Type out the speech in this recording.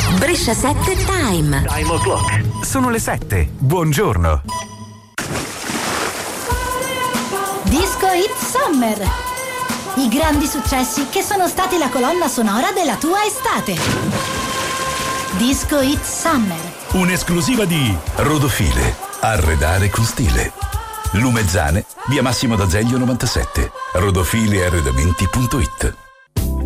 Brescia 7 Time. Time o'clock. Sono le 7. Buongiorno. Disco Hit Summer. I grandi successi che sono stati la colonna sonora della tua estate. Disco Hit Summer. Un'esclusiva di Rodofile. Arredare con stile. Lumezzane, via Massimo d'Azeglio 97. rodofilearredamenti.it.